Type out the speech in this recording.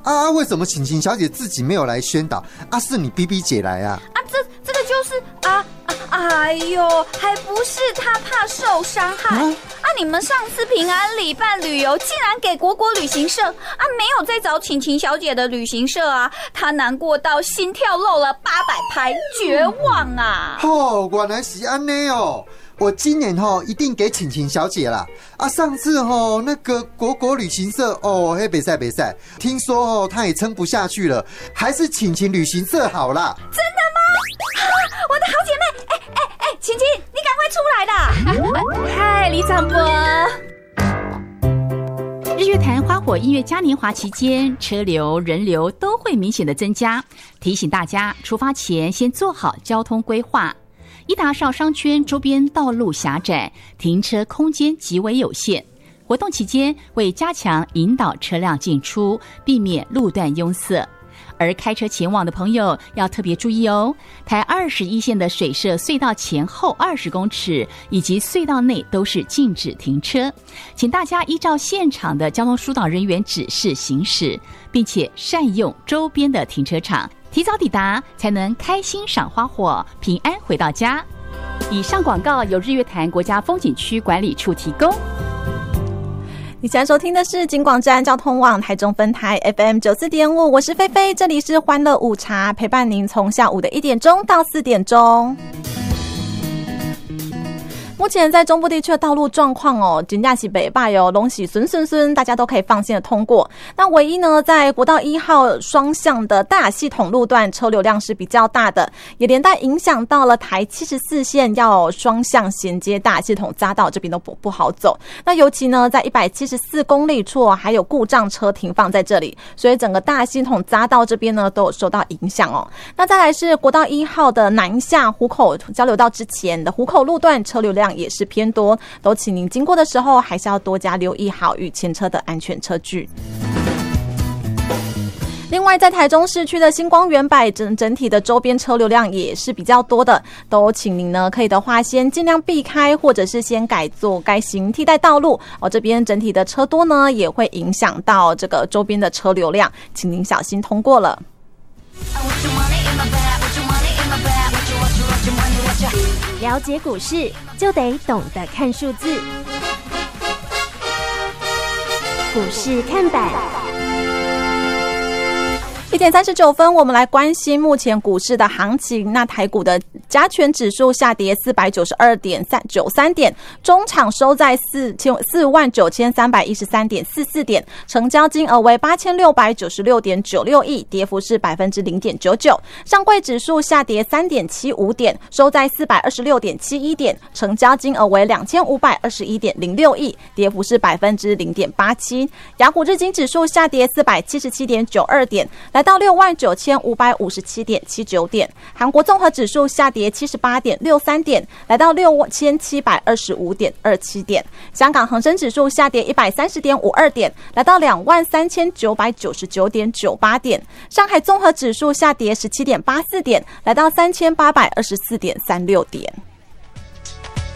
啊，为什么晴晴小姐自己没有来宣导啊？是你 BB 姐来啊？ 啊，这个就是哎呦，还不是她怕受伤害你们上次平安礼办旅游，竟然给国旅行社没有再找晴晴小姐的旅行社她难过到心跳漏了800拍，绝望啊！ 原来是这样哦。我今年一定给晴晴小姐啦！上次那个国旅行社不可以，听说她也撑不下去了，还是晴晴旅行社好啦。 真的吗？我的好姐妹，晴晴，你赶快出来啦！嗨，李长博。 日月潭花火音乐嘉年华期间，车流人流都会明显的增加，提醒大家出发前先做好交通规划。一达邵商圈周边道路狭窄，停车空间极为有限。活动期间为加强引导车辆进出，避免路段拥塞。而开车前往的朋友要特别注意哦，台21线的水社隧道前后20公尺以及隧道内都是禁止停车，请大家依照现场的交通疏导人员指示行驶，并且善用周边的停车场，提早抵达才能开心赏花火，平安回到家。以上广告由日月潭国家风景区管理处提供。 你现在收听的是金广站交通网台中分台 FM94.5， 我是菲菲，这里是欢乐午茶，陪伴您从下午的1点钟到4点钟。目前在中部地区的道路状况真的是不错拢是顺，大家都可以放心的通过。那唯一呢，在国道1号双向的大雅系统路段车流量是比较大的，也连带影响到了台74线要双向衔接大雅系统匝道这边都不好走。那尤其呢，在174公里处还有故障车停放在这里，所以整个大雅系统匝道这边呢都有受到影响那再来是国道1号的南下湖口交流道之前的湖口路段车流量也是偏多，都请您经过的时候还是要多加留意好与前车的安全车距。另外在台中市区的星光园百整体的周边车流量也是比较多的，都请您呢可以的话先尽量避开，或者是先改做该行替代道路这边整体的车多呢也会影响到这个周边的车流量，请您小心通过了。 了解股市就得懂得看数字，股市看板。 1点39分，我们来关心目前股市的行情。那台股的加权指数下跌492.93点，中场收在49313.44点，成交金额为8696.96亿，跌幅是 0.99%。上柜指数下跌3.75点，收在426.71点，成交金额为2521.06亿，跌幅是 0.87%。雅虎日经指数下跌477.92点，来到69557.79点。韩国综合指数下跌78.63点，来到6725.27点。香港恒生指数下跌130.52点，来到23999.98点。上海综合指数下跌17.84点，来到3824.36点。